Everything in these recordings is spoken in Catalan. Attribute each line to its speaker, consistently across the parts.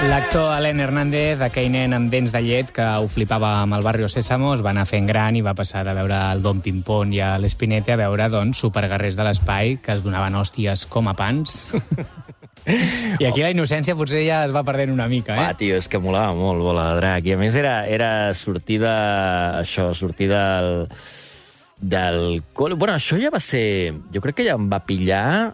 Speaker 1: L'actor Alain Hernández, aquell nen amb dents de llet que ho flipava amb el Barrio Sésamo, es va anar fent gran i va passar de veure el Don Pimpón i a l'Espinete a veure, doncs, superguerrers de l'espai que es donaven hòsties com a pans. I aquí la innocència potser ja es va perdent una mica, eh?
Speaker 2: Tio, és que molava molt Bola de Drac. I a més era sortir del col... Bueno, això ja va ser... Jo crec que ja em va pillar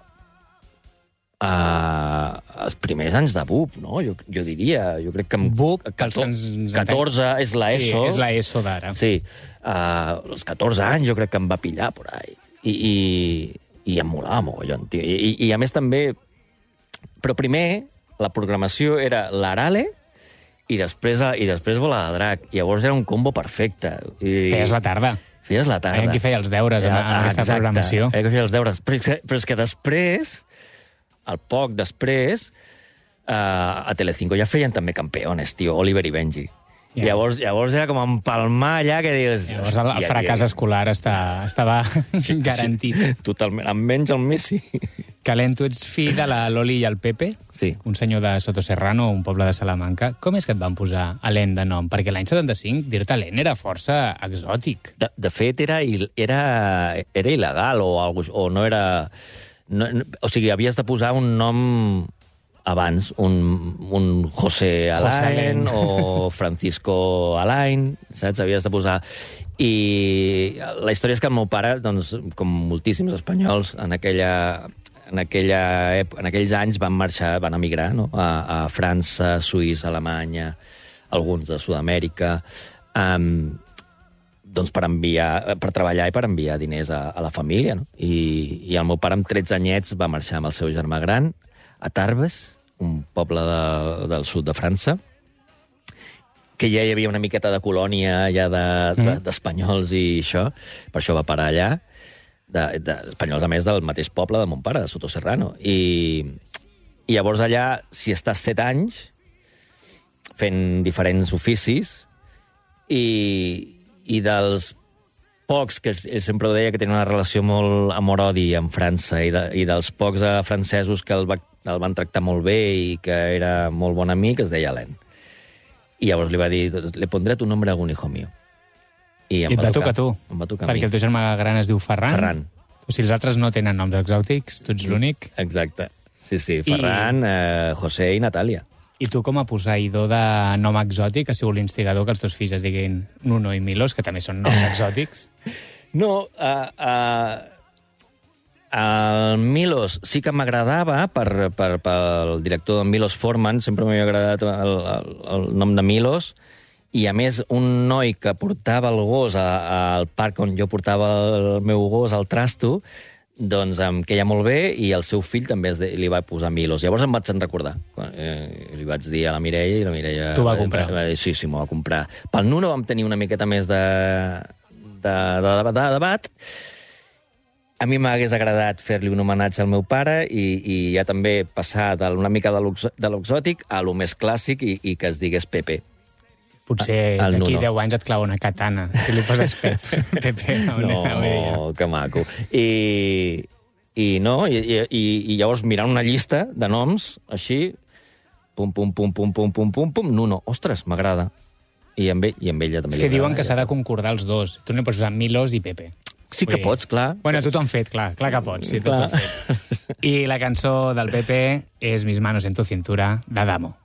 Speaker 2: els primers anys de BUP, no? Jo diria. Jo crec que...
Speaker 1: BUP,
Speaker 2: 14 és l'ESO.
Speaker 1: Sí, és l'ESO d'ara.
Speaker 2: Sí. Als 14 anys jo crec que em va pillar por ahí. I em molava mogollon, tio. I a més també... Però primer, la programació era l'Arale i després Bola de Drac. Llavors era un combo perfecte.
Speaker 1: Feies la tarda.
Speaker 2: Feies la tarda.
Speaker 1: Qui feia els deures en aquesta programació.
Speaker 2: Qui feia els deures. Però és que després, al poc després, a Telecinco ja feien també campeones, tio, Oliver i Benji. Yeah. Llavors era com empalmar allà que dius...
Speaker 1: Llavors el fracàs escolar estava garantit.
Speaker 2: Totalment, amb menys el Messi.
Speaker 1: Calent, tu ets fill de la Loli i el Pepe,
Speaker 2: sí. Un
Speaker 1: senyor de Sotoserrano, un poble de Salamanca. Com és que et van posar Alain de nom? Perquè l'any 75 dir-te Alain era força exòtic.
Speaker 2: De fet, era il·legal o no era... No, o sigui, havies de posar un nom abans, un José Alain o Francisco Alain, saps? Havies de posar... I la història és que el meu pare, doncs, com moltíssims espanyols, en aquells anys van emigrar, no? A França, Suïssa, Alemanya, alguns de Sud-amèrica, doncs per treballar i per enviar diners a la família, no? I el meu pare amb 13 anyets va marxar amb el seu germà gran a Tarbes, un poble del sud de França, que ja hi havia una miqueta de colònia ja d'espanyols i això, per això va parar allà, d'espanyols a més del mateix poble de mon pare, de Sotoserrano. I llavors allà, si estàs 7 anys fent diferents oficis, i dels pocs, que ell sempre ho deia, que tenen una relació molt amor-odi amb França, i dels pocs francesos que el van tractar molt bé i que era molt bon amic, es deia Alain. I llavors li va dir, le pondré tu nombre a algún hijo mío.
Speaker 1: I et va tocar a tu.
Speaker 2: Em va tocar a mi.
Speaker 1: Perquè el teu germà gran es diu Ferran.
Speaker 2: Ferran.
Speaker 1: O sigui, els altres no tenen noms exòtics, tu ets l'únic.
Speaker 2: Exacte. Sí, Ferran, José i Natàlia.
Speaker 1: I tu, com a posseïdor de nom exòtic, has sigut l'instigador que els teus fills es diguin Nuno i Milos, que també són noms exòtics?
Speaker 2: No, el Milos sí que m'agradava pel director de Milos Forman, sempre m'havia agradat el nom de Milos, i a més un noi que portava el gos al parc on jo portava el meu gos, al Trasto, doncs em queia molt bé, i el seu fill també li va posar Milos. Llavors em vaig recordar. Li vaig dir a la Mireia, i la Mireia...
Speaker 1: T'ho va comprar.
Speaker 2: Sí, m'ho va comprar. Pel Nuno vam tenir una miqueta més de debat. A mi m'hagués agradat fer-li un homenatge al meu pare i ja també passar una mica de l'exòtic a lo més clàssic i que es digués Pepe.
Speaker 1: Potser d'aquí 10 anys et clava una katana, si li poses Pepe.
Speaker 2: No, que maco. I llavors mirant una llista de noms, així, pum, Nuno, ostres, m'agrada. I amb ella també.
Speaker 1: És que diuen que s'ha de concordar els dos. Tu no pots posar Milos i Pepe.
Speaker 2: Sí que pots, clar.
Speaker 1: Bueno, tu t'ho han fet, clar que pots. Sí, tu t'ho han fet. I la cançó del Pepe és Mis manos en tu cintura, d'Adamo.